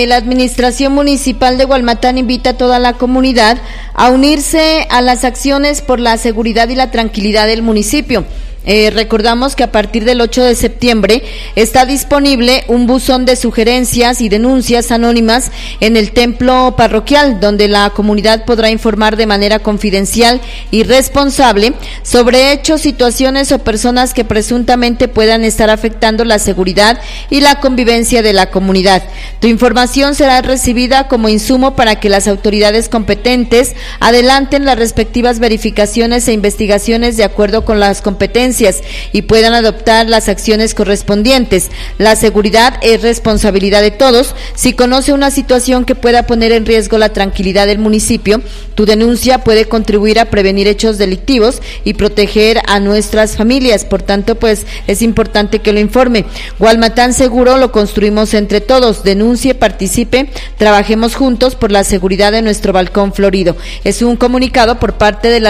La Administración Municipal de Hualmatán invita a toda la comunidad a unirse a las acciones por la seguridad y la tranquilidad del municipio. Recordamos que a partir del 8 de septiembre está disponible un buzón de sugerencias y denuncias anónimas en el templo parroquial, donde la comunidad podrá informar de manera confidencial y responsable sobre hechos, situaciones o personas que presuntamente puedan estar afectando la seguridad y la convivencia de la comunidad. Tu información será recibida como insumo para que las autoridades competentes adelanten las respectivas verificaciones e investigaciones de acuerdo con las competencias y puedan adoptar las acciones correspondientes. La seguridad es responsabilidad de todos. Si conoce una situación que pueda poner en riesgo la tranquilidad del municipio, tu denuncia puede contribuir a prevenir hechos delictivos y proteger a nuestras familias. Por tanto, pues es importante que lo informe. Hualmatán Seguro lo construimos entre todos. Denuncie, participe, trabajemos juntos por la seguridad de nuestro balcón florido. Es un comunicado por parte de la